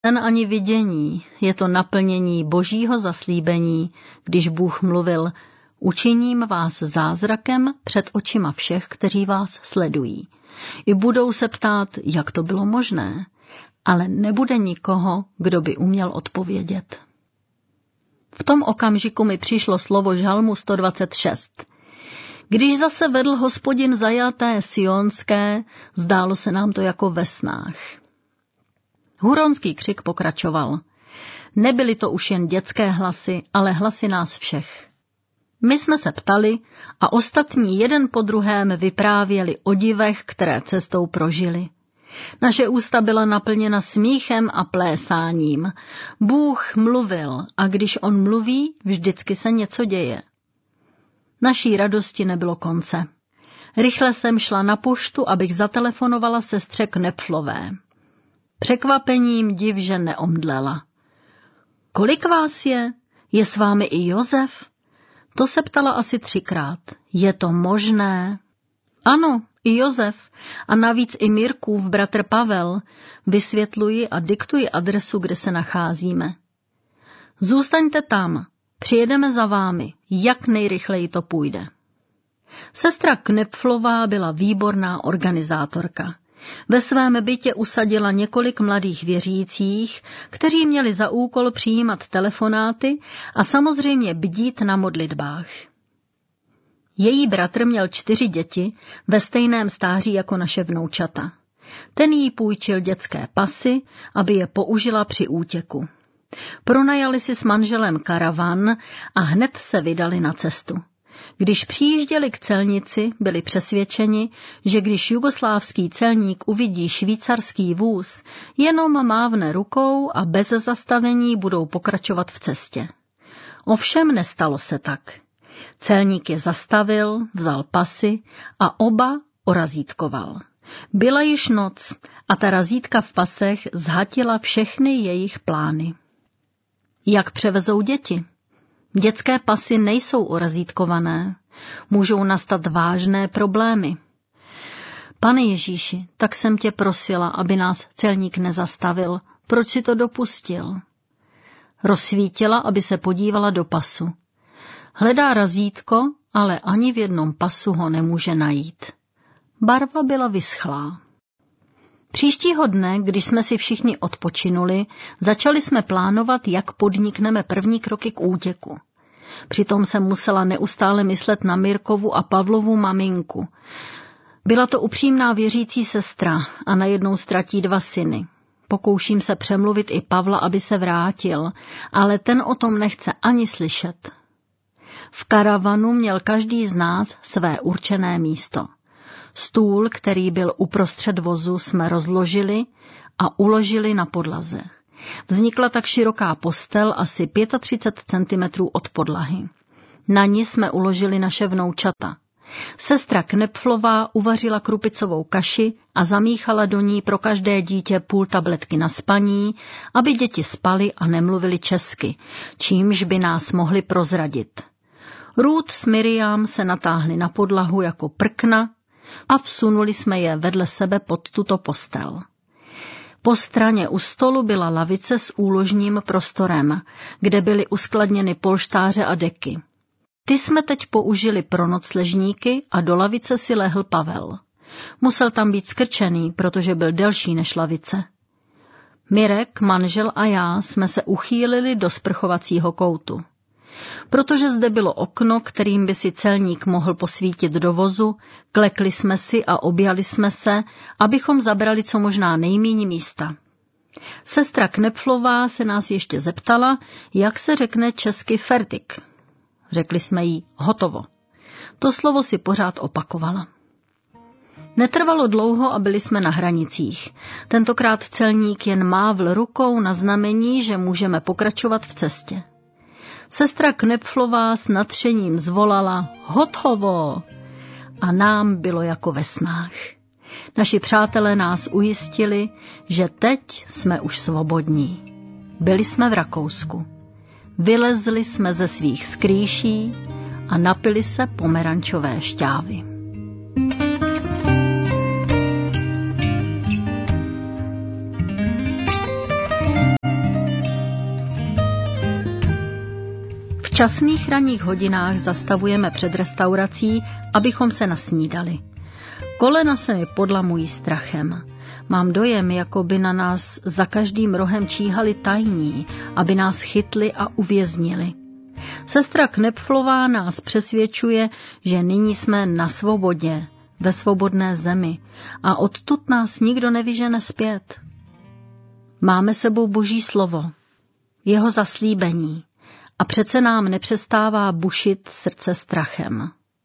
sen ani vidění, je to naplnění Božího zaslíbení, když Bůh mluvil: učiním vás zázrakem před očima všech, kteří vás sledují. I budou se ptát, jak to bylo možné, ale nebude nikoho, kdo by uměl odpovědět. V tom okamžiku mi přišlo slovo Žalmu 126. Když zase vedl Hospodin zajaté sionské, zdálo se nám to jako ve snách. Huronský křik pokračoval. Nebyly to už jen dětské hlasy, ale hlasy nás všech. My jsme se ptali a ostatní jeden po druhém vyprávěli o divech, které cestou prožili. Naše ústa byla naplněna smíchem a plésáním. Bůh mluvil a když on mluví, vždycky se něco děje. Naší radosti nebylo konce. Rychle jsem šla na poštu, abych zatelefonovala sestře Knepflové. Překvapením div, že neomdlela. Kolik vás je? Je s vámi i Josef? To se ptala asi 3krát. Je to možné? Ano, i Josef a navíc i Mirkův bratr Pavel. Vysvětluji a diktuji adresu, kde se nacházíme. Zůstaňte tam, přijedeme za vámi, jak nejrychleji to půjde. Sestra Knepflová byla výborná organizátorka. Ve svém bytě usadila několik mladých věřících, kteří měli za úkol přijímat telefonáty a samozřejmě bdít na modlitbách. Její bratr měl 4 děti ve stejném stáří jako naše vnoučata. Ten jí půjčil dětské pasy, aby je použila při útěku. Pronajali si s manželem karavan a hned se vydali na cestu. Když přijížděli k celnici, byli přesvědčeni, že když jugoslávský celník uvidí švýcarský vůz, jenom mávne rukou a bez zastavení budou pokračovat v cestě. Ovšem nestalo se tak. Celník je zastavil, vzal pasy a oba orazítkoval. Byla již noc a ta razítka v pasech zhatila všechny jejich plány. Jak převezou děti? Dětské pasy nejsou orazítkované. Můžou nastat vážné problémy. Pane Ježíši, tak jsem tě prosila, aby nás celník nezastavil. Proč si to dopustil? Rozsvítila, aby se podívala do pasu. Hledá razítko, ale ani v jednom pasu ho nemůže najít. Barva byla vyschlá. Příštího dne, když jsme si všichni odpočinuli, začali jsme plánovat, jak podnikneme první kroky k útěku. Přitom jsem musela neustále myslet na Mirkovu a Pavlovu maminku. Byla to upřímná věřící sestra a najednou ztratí 2 syny. Pokouším se přemluvit i Pavla, aby se vrátil, ale ten o tom nechce ani slyšet. V karavanu měl každý z nás své určené místo. Stůl, který byl uprostřed vozu, jsme rozložili a uložili na podlaze. Vznikla tak široká postel asi 35 cm od podlahy. Na ní jsme uložili naše vnoučata. Sestra Knepflová uvařila krupicovou kaši a zamíchala do ní pro každé dítě půl tabletky na spaní, aby děti spaly a nemluvili česky, čímž by nás mohli prozradit. Ruth s Miriam se natáhli na podlahu jako prkna a vsunuli jsme je vedle sebe pod tuto postel. Po straně u stolu byla lavice s úložním prostorem, kde byly uskladněny polštáře a deky. Ty jsme teď použili pro nocležníky a do lavice si lehl Pavel. Musel tam být skrčený, protože byl delší než lavice. Mirek, manžel a já jsme se uchýlili do sprchovacího koutu. Protože zde bylo okno, kterým by si celník mohl posvítit do vozu, klekli jsme si a objali jsme se, abychom zabrali co možná nejméně místa. Sestra Knepflová se nás ještě zeptala, jak se řekne česky fertig. Řekli jsme jí hotovo. To slovo si pořád opakovala. Netrvalo dlouho a byli jsme na hranicích. Tentokrát celník jen mávl rukou na znamení, že můžeme pokračovat v cestě. Sestra Knepflová s nadšením zvolala hotovo a nám bylo jako ve snách. Naši přátelé nás ujistili, že teď jsme už svobodní. Byli jsme v Rakousku. Vylezli jsme ze svých skrýší a napili se pomerančové šťávy. V časných ranních hodinách zastavujeme před restaurací, abychom se nasnídali. Kolena se mi podlamují strachem. Mám dojem, jako by na nás za každým rohem číhali tajní, aby nás chytli a uvěznili. Sestra Knepflová nás přesvědčuje, že nyní jsme na svobodě, ve svobodné zemi a odtud nás nikdo nevyžene zpět. Máme sebou Boží slovo, jeho zaslíbení a přece nám nepřestává bušit srdce strachem.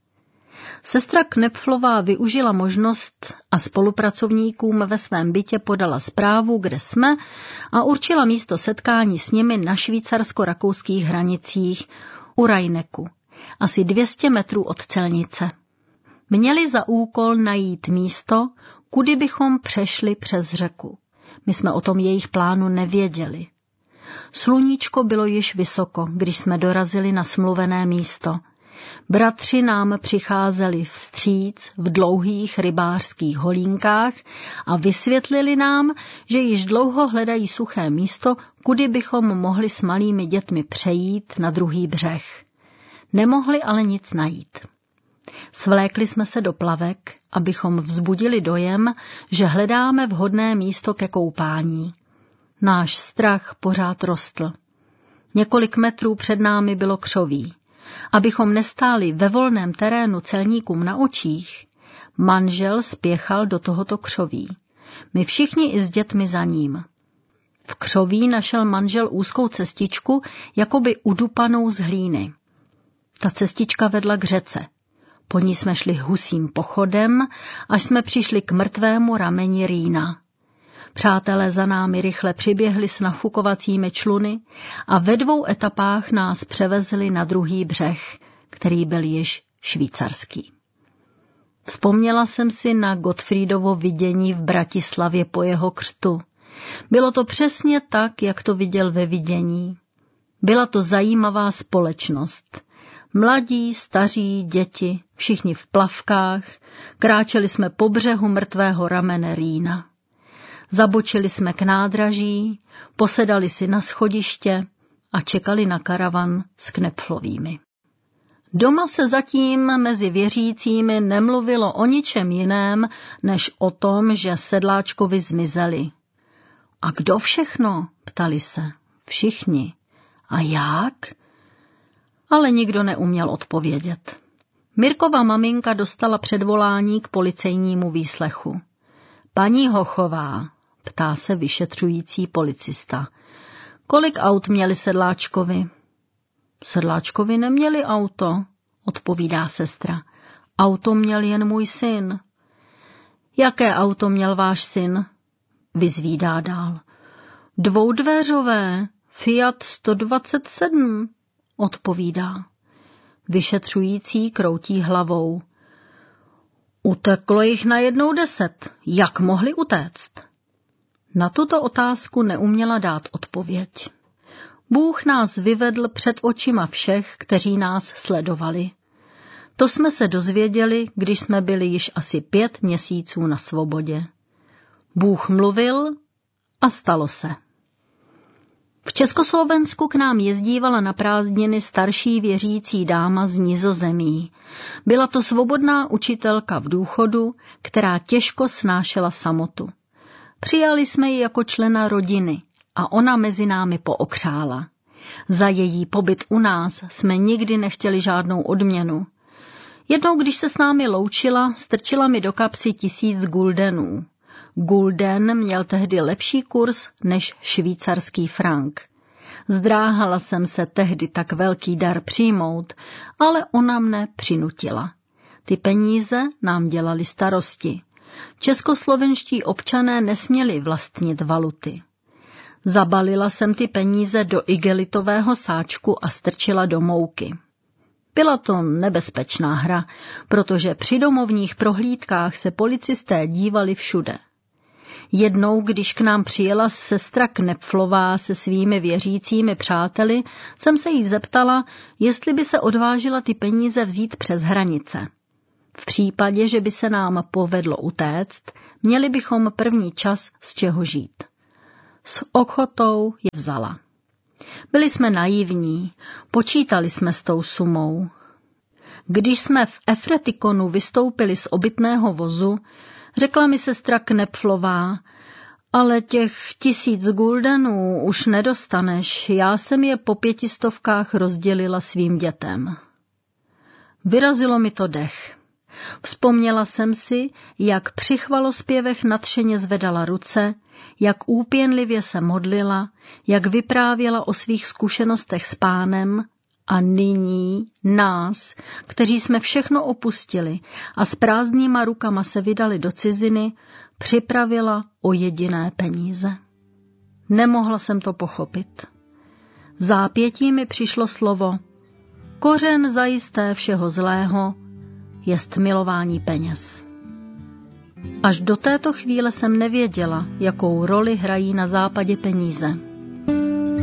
Sestra Knepflová využila možnost a spolupracovníkům ve svém bytě podala zprávu, kde jsme, a určila místo setkání s nimi na švýcarsko-rakouských hranicích u Rajneku, asi 200 metrů od celnice. Měli za úkol najít místo, kudy bychom přešli přes řeku. My jsme o tom jejich plánu nevěděli. Sluníčko bylo již vysoko, když jsme dorazili na smluvené místo. Bratři nám přicházeli vstříc v dlouhých rybářských holínkách a vysvětlili nám, že již dlouho hledají suché místo, kudy bychom mohli s malými dětmi přejít na druhý břeh. Nemohli ale nic najít. Svlékli jsme se do plavek, abychom vzbudili dojem, že hledáme vhodné místo ke koupání. Náš strach pořád rostl. Několik metrů před námi bylo křoví. Abychom nestáli ve volném terénu celníkům na očích, manžel spěchal do tohoto křoví. My všichni i s dětmi za ním. V křoví našel manžel úzkou cestičku, jakoby udupanou z hlíny. Ta cestička vedla k řece. Po ní jsme šli husím pochodem, až jsme přišli k mrtvému rameni Rýna. Přátelé za námi rychle přiběhli s nafukovacími čluny a ve 2 etapách nás převezli na druhý břeh, který byl již švýcarský. Vzpomněla jsem si na Gottfriedovo vidění v Bratislavě po jeho křtu. Bylo to přesně tak, jak to viděl ve vidění. Byla to zajímavá společnost. Mladí, staří, děti, všichni v plavkách, kráčeli jsme po břehu mrtvého ramene Rýna. Zabočili jsme k nádraží, posedali si na schodiště a čekali na karavan s Knepflovými. Doma se zatím mezi věřícími nemluvilo o ničem jiném, než o tom, že Sedláčkovi zmizeli. A kdo všechno? Ptali se. Všichni. A jak? Ale nikdo neuměl odpovědět. Mirkova maminka dostala předvolání k policejnímu výslechu. Paní Hochová, ptá se vyšetřující policista, kolik aut měli Sedláčkovi? Sedláčkovi neměli auto, odpovídá sestra. Auto měl jen můj syn. Jaké auto měl váš syn? Vyzvídá dál. 2dveřové, Fiat 127, odpovídá. Vyšetřující kroutí hlavou. Uteklo jich najednou 10. Jak mohli utéct? Na tuto otázku neuměla dát odpověď. Bůh nás vyvedl před očima všech, kteří nás sledovali. To jsme se dozvěděli, když jsme byli již asi 5 měsíců na svobodě. Bůh mluvil a stalo se. V Československu k nám jezdívala na prázdniny starší věřící dáma z Nizozemí. Byla to svobodná učitelka v důchodu, která těžko snášela samotu. Přijali jsme ji jako člena rodiny a ona mezi námi pookřála. Za její pobyt u nás jsme nikdy nechtěli žádnou odměnu. Jednou, když se s námi loučila, strčila mi do kapsy 1000 guldenů. Gulden měl tehdy lepší kurz než švýcarský frank. Zdráhala jsem se tehdy tak velký dar přijmout, ale ona mne přinutila. Ty peníze nám dělaly starosti. Českoslovenští občané nesměli vlastnit valuty. Zabalila jsem ty peníze do igelitového sáčku a strčila do mouky. Byla to nebezpečná hra, protože při domovních prohlídkách se policisté dívali všude. Jednou, když k nám přijela sestra Knepflová se svými věřícími přáteli, jsem se jí zeptala, jestli by se odvážila ty peníze vzít přes hranice. V případě, že by se nám povedlo utéct, měli bychom první čas z čeho žít. S ochotou je vzala. Byli jsme naivní, počítali jsme s tou sumou. Když jsme v Efretikonu vystoupili z obytného vozu, řekla mi sestra Knepflová, ale těch 1000 guldenů už nedostaneš, já jsem je po 500 rozdělila svým dětem. Vyrazilo mi to dech. Vzpomněla jsem si, jak při chvalospěvech nadšeně zvedala ruce, jak úpěnlivě se modlila, jak vyprávěla o svých zkušenostech s Pánem a nyní nás, kteří jsme všechno opustili a s prázdnýma rukama se vydali do ciziny, připravila o jediné peníze. Nemohla jsem to pochopit. V zápětí mi přišlo slovo: kořen zajisté všeho zlého jest milování peněz. Až do této chvíle jsem nevěděla, jakou roli hrají na západě peníze.